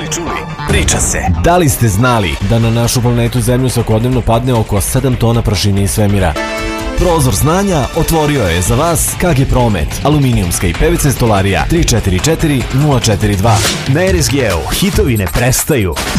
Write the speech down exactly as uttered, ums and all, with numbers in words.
čuli, priča se. Da li ste znali da na našu planetu Zemlju svakodnevno padne oko sedam tona prašine iz svemira? Prozor znanja otvorio je za vas K G Promet, aluminijumska i P V C stolarija tri četiri četiri nula četiri dva. Na R S G-u hitovi ne prestaju.